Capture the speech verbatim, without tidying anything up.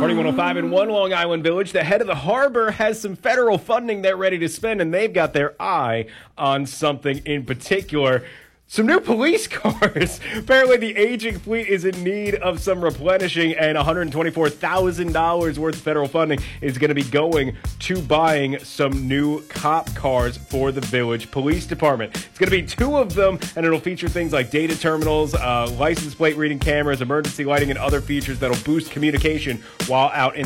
Party one oh five in one Long Island Village. The head of the harbor has some federal funding they're ready to spend, and they've got their eye on something in particular. Some new police cars. Apparently, the aging fleet is in need of some replenishing, and one hundred twenty-four thousand dollars worth of federal funding is going to be going to buying some new cop cars for the Village Police Department. It's going to be two of them, and it'll feature things like data terminals, uh, license plate reading cameras, emergency lighting, and other features that'll boost communication while out in